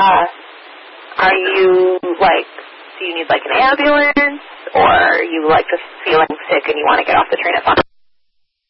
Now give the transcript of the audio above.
Are you, do you need, an ambulance, or are you, just feeling sick and you want to get off the train at 5?